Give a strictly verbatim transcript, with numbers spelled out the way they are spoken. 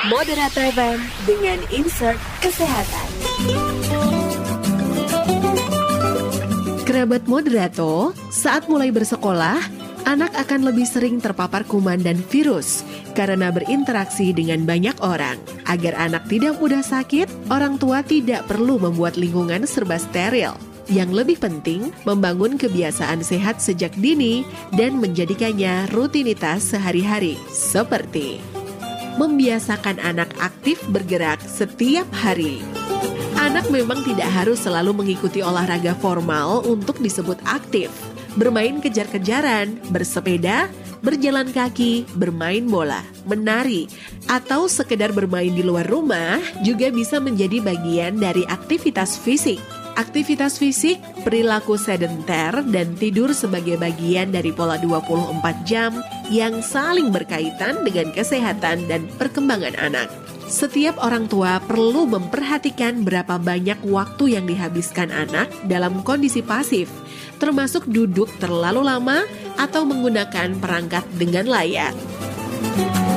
Moderator F M dengan insert kesehatan. Kerabat Moderato, saat mulai bersekolah, anak akan lebih sering terpapar kuman dan virus karena berinteraksi dengan banyak orang. Agar anak tidak mudah sakit, orang tua tidak perlu membuat lingkungan serba steril. Yang lebih penting, membangun kebiasaan sehat sejak dini dan menjadikannya rutinitas sehari-hari. Seperti membiasakan anak aktif bergerak setiap hari. Anak memang tidak harus selalu mengikuti olahraga formal untuk disebut aktif. Bermain kejar-kejaran, bersepeda, berjalan kaki, bermain bola, menari, atau sekedar bermain di luar rumah juga bisa menjadi bagian dari aktivitas fisik. Aktivitas fisik, perilaku sedenter, dan tidur sebagai bagian dari pola dua puluh empat jam yang saling berkaitan dengan kesehatan dan perkembangan anak. Setiap orang tua perlu memperhatikan berapa banyak waktu yang dihabiskan anak dalam kondisi pasif, termasuk duduk terlalu lama atau menggunakan perangkat dengan layar.